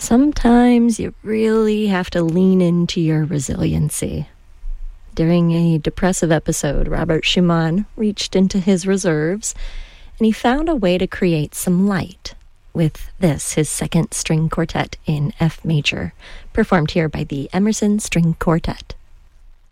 Sometimes you really have to lean into your resiliency. During a depressive episode, Robert Schumann reached into his reserves and he found a way to create some light with this, his second string quartet in F major, performed here by the Emerson String Quartet.